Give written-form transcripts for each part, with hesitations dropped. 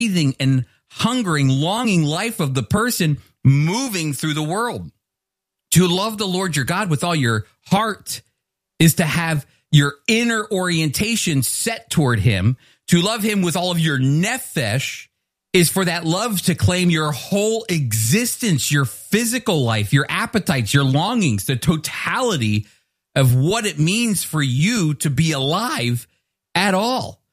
breathing and hungering, longing life of the person moving through the world. To love the Lord your God with all your heart is to have your inner orientation set toward him. To love him with all of your nephesh is for that love to claim your whole existence, your physical life, your appetites, your longings, the totality of what it means for you to be alive at all.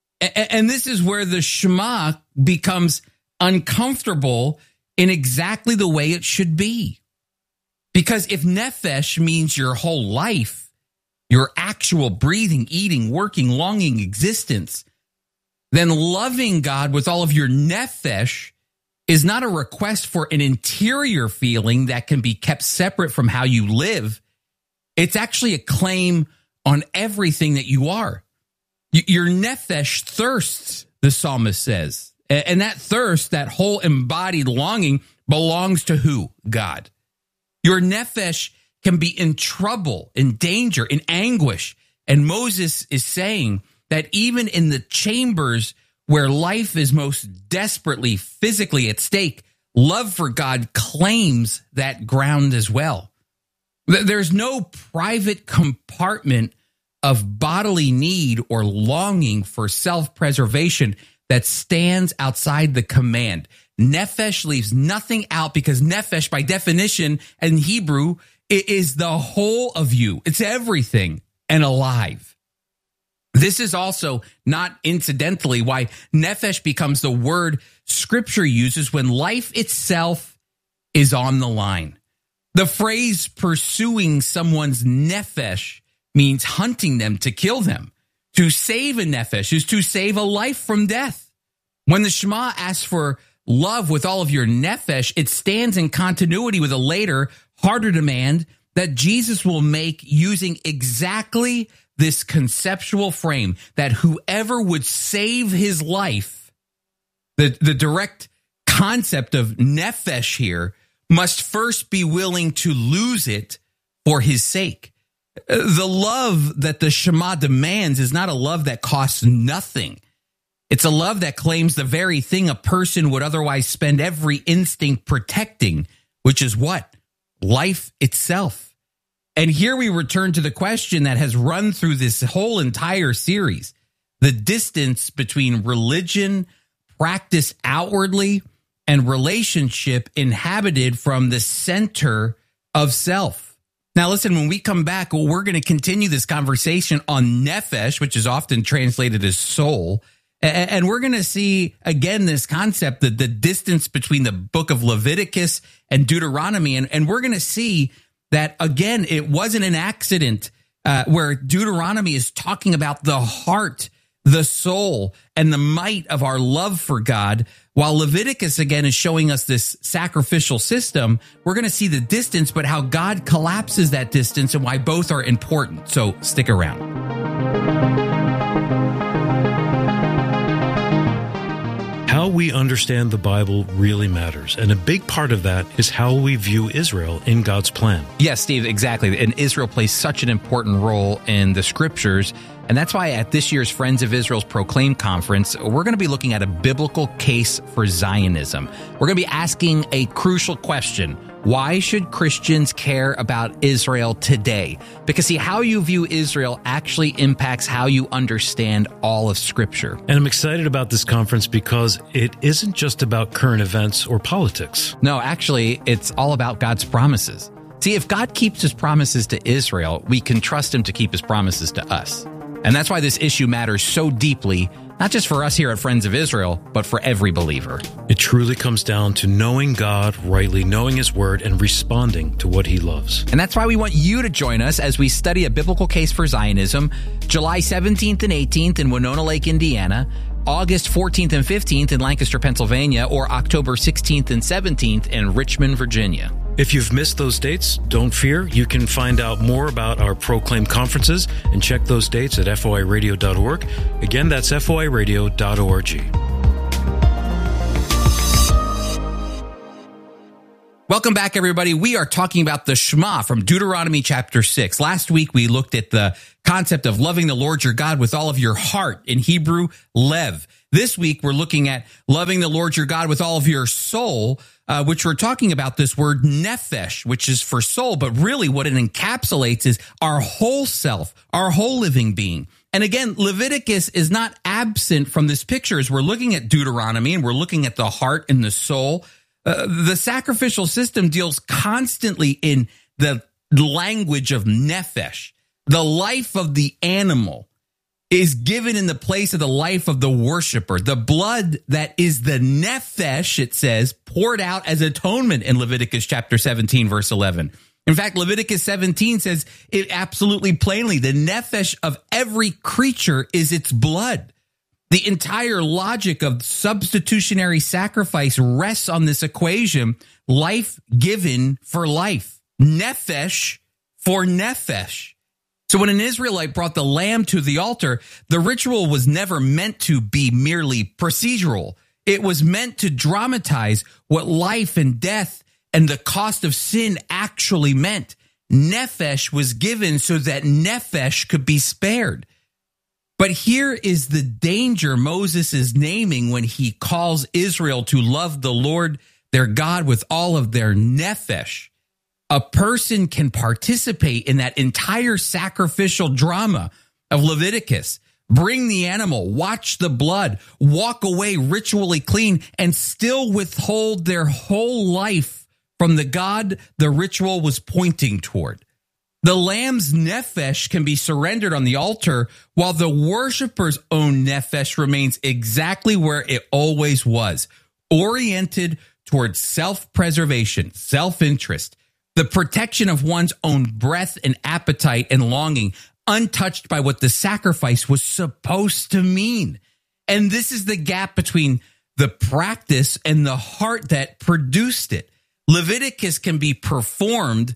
And this is where the Shema becomes uncomfortable in exactly the way it should be. Because if nephesh means your whole life, your actual breathing, eating, working, longing existence, then loving God with all of your nephesh is not a request for an interior feeling that can be kept separate from how you live. It's actually a claim on everything that you are. Your nephesh thirsts, the psalmist says. And that thirst, that whole embodied longing, belongs to who? God. Your nephesh can be in trouble, in danger, in anguish. And Moses is saying that even in the chambers where life is most desperately, physically at stake, love for God claims that ground as well. There's no private compartment of bodily need or longing for self-preservation that stands outside the command. Nephesh leaves nothing out because nephesh, by definition, in Hebrew, is the whole of you. It's everything and alive. This is also not incidentally why nephesh becomes the word Scripture uses when life itself is on the line. The phrase pursuing someone's nephesh means hunting them to kill them. To save a nephesh is to save a life from death. When the Shema asks for love with all of your nephesh, it stands in continuity with a later, harder demand that Jesus will make using exactly this conceptual frame, that whoever would save his life, the direct concept of nephesh here, must first be willing to lose it for his sake. The love that the Shema demands is not a love that costs nothing. It's a love that claims the very thing a person would otherwise spend every instinct protecting, which is what? Life itself. And here we return to the question that has run through this whole entire series: the distance between religion practiced outwardly and relationship inhabited from the center of self. Now, listen, when we come back, we're going to continue this conversation on nephesh, which is often translated as soul. And we're going to see, again, this concept, the distance between the book of Leviticus and Deuteronomy. And we're going to see that, again, it wasn't an accident where Deuteronomy is talking about the heart, the soul, and the might of our love for God, while Leviticus, again, is showing us this sacrificial system. We're going to see the distance, but how God collapses that distance and why both are important. So stick around. How we understand the Bible really matters, and a big part of that is how we view Israel in God's plan. Yes, Steve, exactly. And Israel plays such an important role in the Scriptures, and that's why at this year's Friends of Israel's Proclaim Conference, we're going to be looking at a biblical case for Zionism. We're going to be asking a crucial question: why should Christians care about Israel today? Because, see, how you view Israel actually impacts how you understand all of Scripture. And I'm excited about this conference because it isn't just about current events or politics. No, actually, it's all about God's promises. See, if God keeps his promises to Israel, we can trust him to keep his promises to us. And that's why this issue matters so deeply, not just for us here at Friends of Israel, but for every believer. It truly comes down to knowing God rightly, knowing his word, and responding to what he loves. And that's why we want you to join us as we study a biblical case for Zionism, July 17th and 18th in Winona Lake, Indiana, August 14th and 15th in Lancaster, Pennsylvania, or October 16th and 17th in Richmond, Virginia. If you've missed those dates, don't fear. You can find out more about our Proclaim conferences and check those dates at foiradio.org. Again, that's foiradio.org. Welcome back, everybody. We are talking about the Shema from Deuteronomy chapter 6. Last week, we looked at the concept of loving the Lord your God with all of your heart, in Hebrew, lev. This week, we're looking at loving the Lord your God with all of your soul, which we're talking about this word nephesh, which is for soul, but really what it encapsulates is our whole self, our whole living being. And again, Leviticus is not absent from this picture as we're looking at Deuteronomy and we're looking at the heart and the soul. The sacrificial system deals constantly in the language of nephesh. The life of the animal is given in the place of the life of the worshiper. The blood that is the nephesh, it says, poured out as atonement in Leviticus chapter 17, verse 11. In fact, Leviticus 17 says it absolutely plainly, the nephesh of every creature is its blood. The entire logic of substitutionary sacrifice rests on this equation, life given for life, nephesh for nephesh. So when an Israelite brought the lamb to the altar, the ritual was never meant to be merely procedural. It was meant to dramatize what life and death and the cost of sin actually meant. Nephesh was given so that nephesh could be spared. But here is the danger Moses is naming when he calls Israel to love the Lord their God with all of their nephesh. A person can participate in that entire sacrificial drama of Leviticus, bring the animal, watch the blood, walk away ritually clean, and still withhold their whole life from the God the ritual was pointing toward. The lamb's nephesh can be surrendered on the altar while the worshiper's own nephesh remains exactly where it always was, oriented towards self-preservation, self-interest, the protection of one's own breath and appetite and longing, untouched by what the sacrifice was supposed to mean. And this is the gap between the practice and the heart that produced it. Leviticus can be performed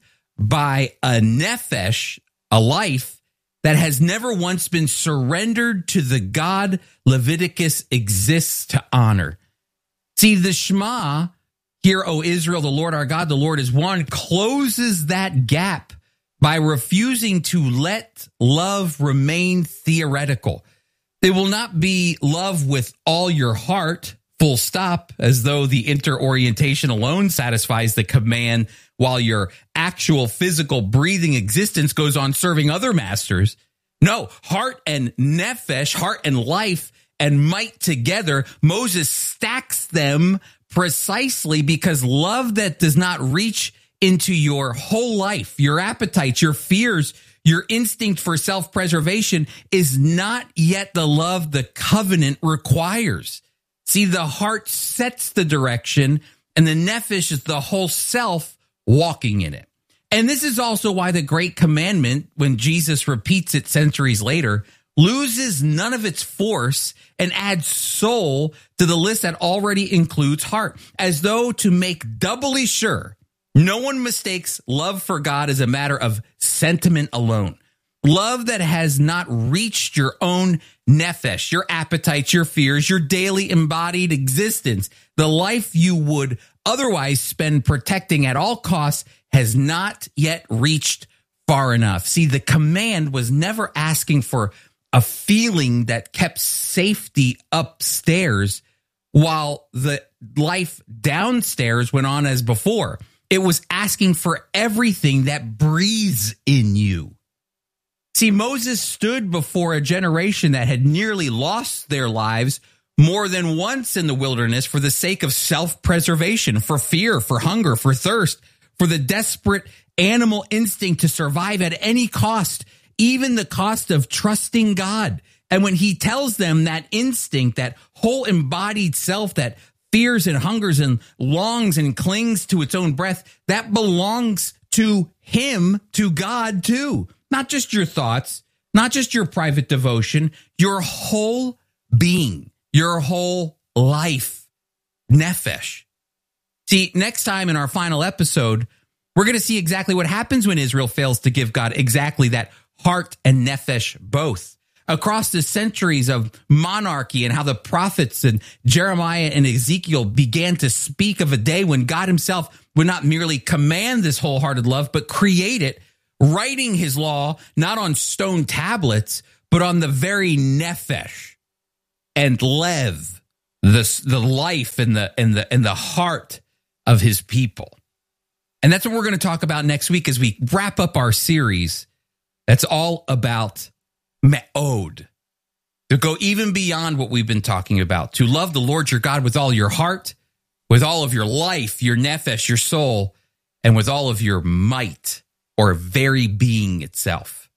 by a nephesh, a life that has never once been surrendered to the God Leviticus exists to honor. See, the Shema, "Hear, O Israel, the Lord our God, the Lord is one," closes that gap by refusing to let love remain theoretical. It will not be love with all your heart, full stop, as though the interorientation alone satisfies the command while your actual physical breathing existence goes on serving other masters. No, heart and nephesh, heart and life and might together, Moses stacks them precisely because love that does not reach into your whole life, your appetites, your fears, your instinct for self-preservation is not yet the love the covenant requires. See, the heart sets the direction and the nephesh is the whole self walking in it. And this is also why the great commandment, when Jesus repeats it centuries later, loses none of its force and adds soul to the list that already includes heart, as though to make doubly sure no one mistakes love for God as a matter of sentiment alone. Love that has not reached your own nephesh, your appetites, your fears, your daily embodied existence. The life you would otherwise spend protecting at all costs has not yet reached far enough. See, the command was never asking for a feeling that kept safety upstairs while the life downstairs went on as before. It was asking for everything that breathes in you. See, Moses stood before a generation that had nearly lost their lives more than once in the wilderness for the sake of self-preservation, for fear, for hunger, for thirst, for the desperate animal instinct to survive at any cost, even the cost of trusting God. And when he tells them that instinct, that whole embodied self that fears and hungers and longs and clings to its own breath, that belongs to him, to God too. Not just your thoughts, not just your private devotion, your whole being, your whole life, nephesh. See, next time in our final episode, we're going to see exactly what happens when Israel fails to give God exactly that heart and nephesh both. Across the centuries of monarchy and how the prophets and Jeremiah and Ezekiel began to speak of a day when God himself would not merely command this wholehearted love, but create it, writing his law not on stone tablets, but on the very nephesh. and lev, the life and the heart of his people. And that's what we're going to talk about next week as we wrap up our series. That's all about me'od. To go even beyond what we've been talking about. To love the Lord your God with all your heart, with all of your life, your nephesh, your soul, and with all of your might or very being itself.